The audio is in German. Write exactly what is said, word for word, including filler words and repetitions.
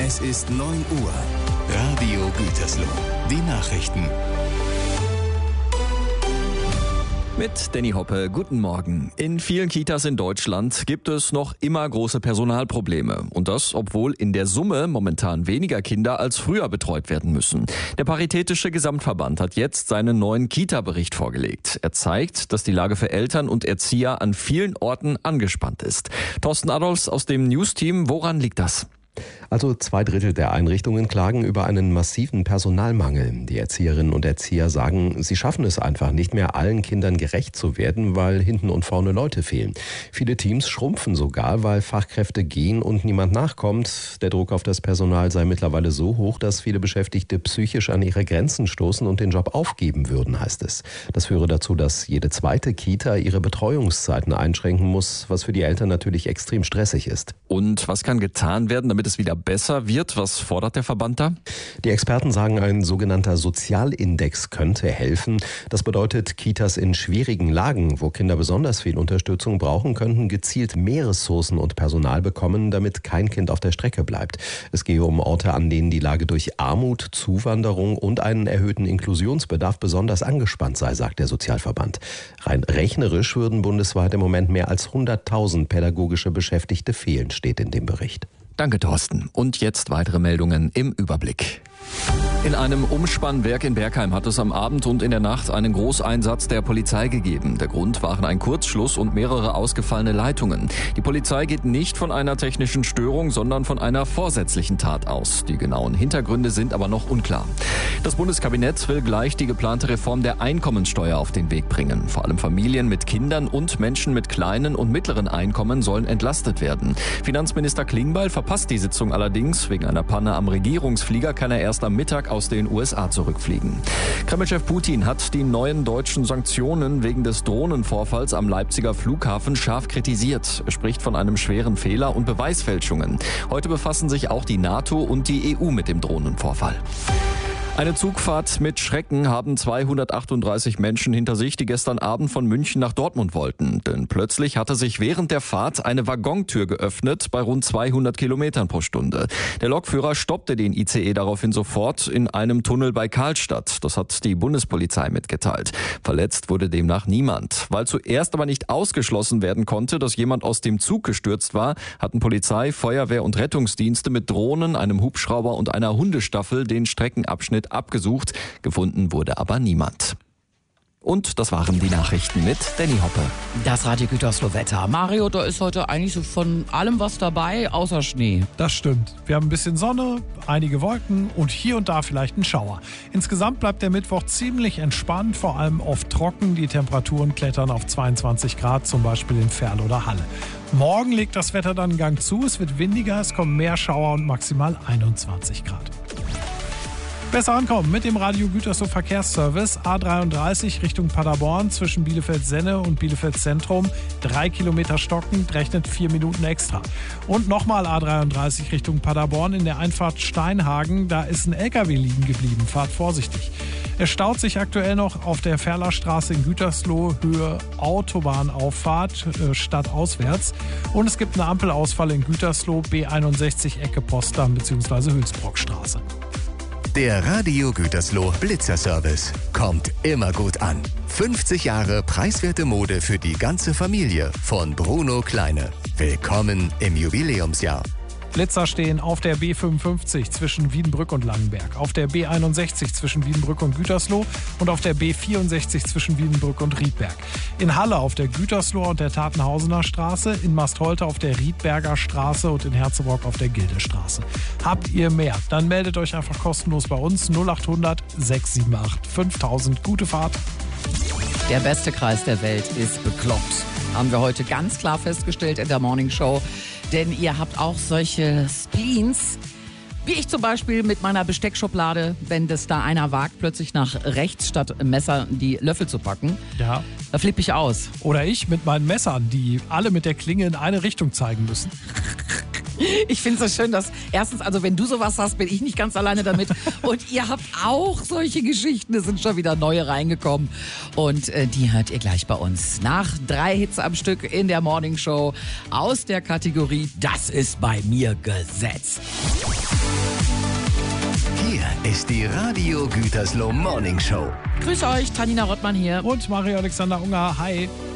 Es ist neun Uhr. Radio Gütersloh. Die Nachrichten. Mit Danny Hoppe, guten Morgen. In vielen Kitas in Deutschland gibt es noch immer große Personalprobleme. Und das, obwohl in der Summe momentan weniger Kinder als früher betreut werden müssen. Der Paritätische Gesamtverband hat jetzt seinen neuen Kita-Bericht vorgelegt. Er zeigt, dass die Lage für Eltern und Erzieher an vielen Orten angespannt ist. Thorsten Adolfs aus dem News-Team, woran liegt das? Also zwei Drittel der Einrichtungen klagen über einen massiven Personalmangel. Die Erzieherinnen und Erzieher sagen, sie schaffen es einfach nicht mehr, allen Kindern gerecht zu werden, weil hinten und vorne Leute fehlen. Viele Teams schrumpfen sogar, weil Fachkräfte gehen und niemand nachkommt. Der Druck auf das Personal sei mittlerweile so hoch, dass viele Beschäftigte psychisch an ihre Grenzen stoßen und den Job aufgeben würden, heißt es. Das führe dazu, dass jede zweite Kita ihre Betreuungszeiten einschränken muss, was für die Eltern natürlich extrem stressig ist. Und was kann getan werden, damit es wieder besser wird? Was fordert der Verband da? Die Experten sagen, ein sogenannter Sozialindex könnte helfen. Das bedeutet, Kitas in schwierigen Lagen, wo Kinder besonders viel Unterstützung brauchen, könnten gezielt mehr Ressourcen und Personal bekommen, damit kein Kind auf der Strecke bleibt. Es gehe um Orte, an denen die Lage durch Armut, Zuwanderung und einen erhöhten Inklusionsbedarf besonders angespannt sei, sagt der Sozialverband. Rein rechnerisch würden bundesweit im Moment mehr als hunderttausend pädagogische Beschäftigte fehlen, steht in dem Bericht. Danke, Thorsten. Und jetzt weitere Meldungen im Überblick. In einem Umspannwerk in Bergheim hat es am Abend und in der Nacht einen Großeinsatz der Polizei gegeben. Der Grund waren ein Kurzschluss und mehrere ausgefallene Leitungen. Die Polizei geht nicht von einer technischen Störung, sondern von einer vorsätzlichen Tat aus. Die genauen Hintergründe sind aber noch unklar. Das Bundeskabinett will gleich die geplante Reform der Einkommensteuer auf den Weg bringen. Vor allem Familien mit Kindern und Menschen mit kleinen und mittleren Einkommen sollen entlastet werden. Finanzminister Klingbeil verpasst die Sitzung allerdings. Wegen einer Panne am Regierungsflieger kann er erst am Mittag aus den U S A zurückfliegen. Kremlchef Putin hat die neuen deutschen Sanktionen wegen des Drohnenvorfalls am Leipziger Flughafen scharf kritisiert. Er spricht von einem schweren Fehler und Beweisfälschungen. Heute befassen sich auch die NATO und die E U mit dem Drohnenvorfall. Eine Zugfahrt mit Schrecken haben zweihundertachtunddreißig Menschen hinter sich, die gestern Abend von München nach Dortmund wollten. Denn plötzlich hatte sich während der Fahrt eine Waggontür geöffnet bei rund zweihundert Kilometern pro Stunde. Der Lokführer stoppte den I C E daraufhin sofort in einem Tunnel bei Karlstadt. Das hat die Bundespolizei mitgeteilt. Verletzt wurde demnach niemand. Weil zuerst aber nicht ausgeschlossen werden konnte, dass jemand aus dem Zug gestürzt war, hatten Polizei, Feuerwehr und Rettungsdienste mit Drohnen, einem Hubschrauber und einer Hundestaffel den Streckenabschnitt abgesucht. Gefunden wurde aber niemand. Und das waren die Nachrichten mit Danny Hoppe. Das Radio Gütersloh Wetter. Mario, da ist heute eigentlich so von allem was dabei, außer Schnee. Das stimmt. Wir haben ein bisschen Sonne, einige Wolken und hier und da vielleicht einen Schauer. Insgesamt bleibt der Mittwoch ziemlich entspannt, vor allem oft trocken. Die Temperaturen klettern auf zweiundzwanzig Grad, zum Beispiel in Ferl oder Halle. Morgen legt das Wetter dann einen Gang zu, es wird windiger, es kommen mehr Schauer und maximal einundzwanzig Grad. Besser ankommen mit dem Radio Gütersloh Verkehrsservice. A dreiunddreißig Richtung Paderborn zwischen Bielefeld-Senne und Bielefeld-Zentrum. Drei Kilometer stocken, rechnet vier Minuten extra. Und nochmal A dreiunddreißig Richtung Paderborn in der Einfahrt Steinhagen. Da ist ein L K W liegen geblieben. Fahrt vorsichtig. Es staut sich aktuell noch auf der Ferlerstraße in Gütersloh, Höhe Autobahnauffahrt, äh, stadtauswärts. Und es gibt einen Ampelausfall in Gütersloh, B einundsechzig Ecke Potsdam bzw. Hülsbrockstraße. Der Radio Gütersloh Blitzerservice kommt immer gut an. fünfzig Jahre preiswerte Mode für die ganze Familie von Bruno Kleine. Willkommen im Jubiläumsjahr. Blitzer stehen auf der B fünfundfünfzig zwischen Wiedenbrück und Langenberg, auf der B einundsechzig zwischen Wiedenbrück und Gütersloh und auf der B vierundsechzig zwischen Wiedenbrück und Riedberg. In Halle auf der Gütersloher und der Tatenhausener Straße, in Mastholte auf der Riedberger Straße und in Herzebrock auf der Gildestraße. Habt ihr mehr? Dann meldet euch einfach kostenlos bei uns null achthundert sechs sieben acht fünftausend. Gute Fahrt. Der beste Kreis der Welt ist bekloppt. Haben wir heute ganz klar festgestellt in der Morning Show. Denn ihr habt auch solche Spleens, wie ich zum Beispiel mit meiner Besteckschublade, wenn das da einer wagt, plötzlich nach rechts statt Messer die Löffel zu packen. Ja. Da flippe ich aus. Oder ich mit meinen Messern, die alle mit der Klinge in eine Richtung zeigen müssen. Ich finde es so schön, dass erstens, also wenn du sowas hast, bin ich nicht ganz alleine damit. Und ihr habt auch solche Geschichten. Es sind schon wieder neue reingekommen. Und äh, die hört ihr gleich bei uns. Nach drei Hits am Stück in der Morning Show aus der Kategorie Das ist bei mir Gesetz. Hier ist die Radio Gütersloh Morning Show. Grüß euch, Tanina Rottmann hier. Und Mario Alexander Unger, hi.